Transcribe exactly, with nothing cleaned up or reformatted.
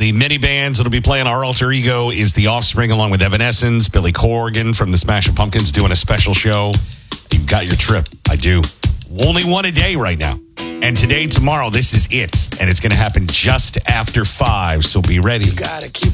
the mini bands that'll be playing our alter ego is The Offspring, along with Evanescence, Billy Corgan from the Smashing Pumpkins doing a special show. You've got your trip. I do. Only one a day right now. And today, tomorrow, this is it. And it's going to happen just after five, so be ready. You gotta keep